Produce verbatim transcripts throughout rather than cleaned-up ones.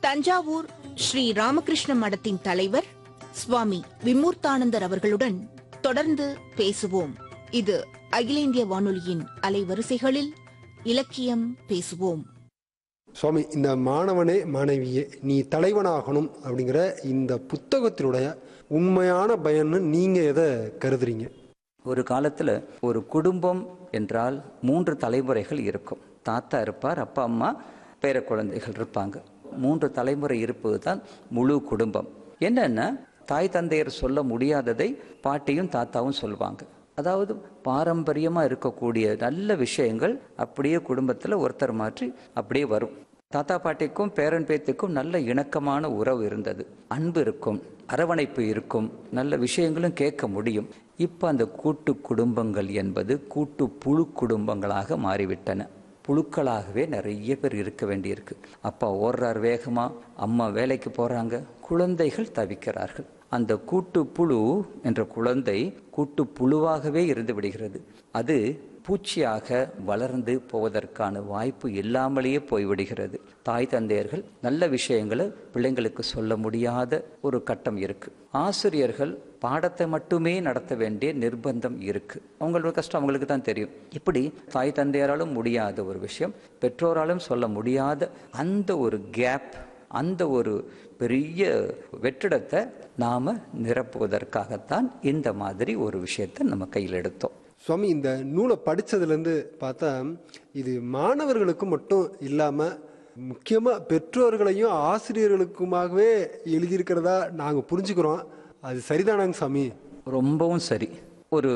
தஞ்சாவூர் ஸ்ரீ ராமகிருஷ்ண மடத்தின் தலைவர் சுவாமி விமூர்த்தானந்தர் அவர்களுடன் தொடர்ந்து பேசுவோம். இது அகில இந்திய வானொலியின் அலைவரிசைகளில் இலக்கியம் பேசுவோம். சுவாமி, இந்த மாணவனே மாணவியே நீ தலைவனாகணும் அப்படிங்கிற இந்த புத்தகத்தினுடைய உண்மையான பயன்னு நீங்க எதை கருதுறீங்க? ஒரு காலத்துல ஒரு குடும்பம் என்றால் மூன்று தலைமுறைகள் இருக்கும். தாத்தா இருப்பார், அப்பா அம்மா, பேர குழந்தைகள் இருப்பாங்க. மூன்று தலைமுறை இருப்பது தான் முழு குடும்பம். என்னன்னா, தாய் தந்தையர் சொல்ல முடியாததை பாட்டியும் தாத்தாவும் சொல்லுவாங்க. அதாவது பாரம்பரியமா இருக்கக்கூடிய நல்ல விஷயங்கள் அப்படியே குடும்பத்துல ஒருத்தர் மாற்றி அப்படியே வரும். தாத்தா பாட்டிக்கும் பேரன் பேத்திக்கும் நல்ல இணக்கமான உறவு இருந்தது, அன்பு இருக்கும், அரவணைப்பு இருக்கும், நல்ல விஷயங்களும் கேட்க முடியும். இப்ப அந்த கூட்டு குடும்பங்கள் என்பது கூட்டு புழு குடும்பங்களாக மாறிவிட்டன. புழுக்களாகவே நிறைய பேர் இருக்க வேண்டியிருக்கு. அப்பா ஓடுறார் வேகமா, அம்மா வேலைக்கு போறாங்க, குழந்தைகள் தவிக்கிறார்கள். அந்த கூட்டு புழு என்ற குழந்தை கூட்டு புழுவாகவே இருந்து விடுகிறது. அது பூச்சியாக வளர்ந்து போவதற்கான வாய்ப்பு இல்லாமலேயே போய்விடுகிறது. தாய் தந்தையர்கள் நல்ல விஷயங்களை பிள்ளைங்களுக்கு சொல்ல முடியாத ஒரு கட்டம் இருக்கு. ஆசிரியர்கள் பாடத்தை மட்டுமே நடத்த வேண்டிய நிர்பந்தம் இருக்கு. அவங்களோட கஷ்டம் அவங்களுக்கு தான் தெரியும். இப்படி தாய் தந்தையராலும் முடியாத ஒரு விஷயம், பெற்றோராலும் சொல்ல முடியாத அந்த ஒரு கேப், அந்த ஒரு பெரிய வெற்றிடத்தை நாம நிரப்புவதற்காகத்தான் இந்த மாதிரி ஒரு விஷயத்தை நம்ம கையில் எடுத்தோம். சுவாமி, இந்த நூலை படிச்சதுலேருந்து பார்த்தா இது மாணவர்களுக்கு மட்டும் இல்லாமல் முக்கியமாக பெற்றோர்களையும் ஆசிரியர்களுக்குமாகவே எழுதியிருக்கிறதா நாங்கள் புரிஞ்சுக்கிறோம். அது சரிதானாங்க சாமி? ரொம்பவும் சரி. ஒரு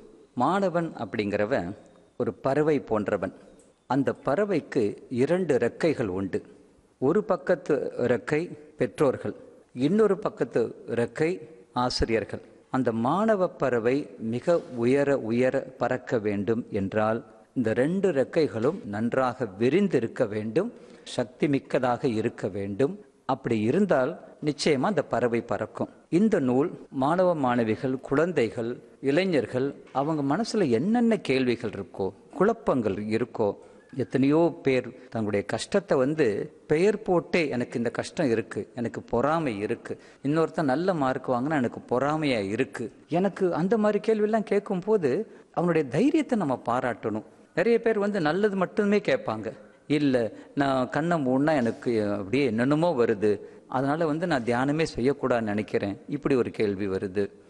மாணவன் அப்படிங்கிறவன் ஒரு பறவை போன்றவன். அந்த பறவைக்கு இரண்டு இறக்கைகள் உண்டு. ஒரு பக்கத்து இறக்கை பெற்றோர்கள், இன்னொரு பக்கத்து இறக்கை ஆசிரியர்கள். அந்த மாணவ பறவை மிக உயர உயர பறக்க வேண்டும் என்றால் இந்த ரெண்டு இறக்கைகளும் நன்றாக விரிந்திருக்க வேண்டும், சக்தி மிக்கதாக இருக்க வேண்டும். அப்படி இருந்தால் நிச்சயமா அந்த பறவை பறக்கும். இந்த நூல் மாணவ மாணவிகள், குழந்தைகள், இளைஞர்கள் அவங்க மனசுல என்னென்ன கேள்விகள் இருக்கோ, குழப்பங்கள் இருக்கோ, எத்தனையோ பேர் தங்களுடைய கஷ்டத்தை வந்து பெயர் போட்டே எனக்கு இந்த கஷ்டம் இருக்கு, எனக்கு பொறாமை இருக்கு, இன்னொருத்தன் நல்ல மார்க் வாங்கினா எனக்கு பொறாமையா இருக்கு, எனக்கு அந்த மாதிரி கேள்வியெல்லாம் கேட்கும் போது அவனுடைய தைரியத்தை நம்ம பாராட்டணும். நிறைய பேர் வந்து நல்லது மட்டுமே கேட்பாங்க. இல்லை, நான் கண்ணை மூடனா எனக்கு அப்படியே என்னென்னமோ வருது, அதனால வந்து நான் தியானமே செய்யக்கூடாதுன்னு நினைக்கிறேன், இப்படி ஒரு கேள்வி வருது.